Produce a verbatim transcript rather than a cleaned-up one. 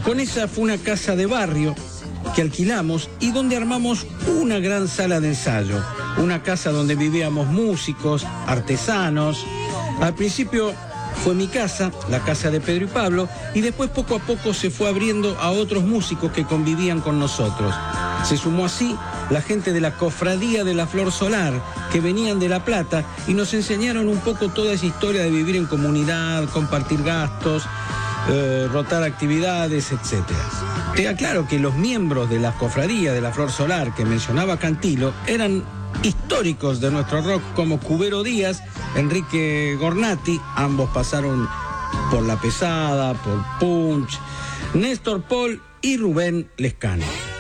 Con esa fue una casa de barrio que alquilamos y donde armamos una gran sala de ensayo. Una casa donde vivíamos músicos, artesanos. Al principio fue mi casa, la casa de Pedro y Pablo, y después poco a poco se fue abriendo a otros músicos que convivían con nosotros. Se sumó así la gente de la Cofradía de la Flor Solar, que venían de La Plata y nos enseñaron un poco toda esa historia de vivir en comunidad, compartir gastos, eh, rotar actividades, etcétera. Te aclaro que los miembros de la Cofradía de la Flor Solar que mencionaba Cantilo eran históricos de nuestro rock, como Cubero Díaz, Enrique Gornati, ambos pasaron por La Pesada, por Punch, Néstor Paul y Rubén Lescano.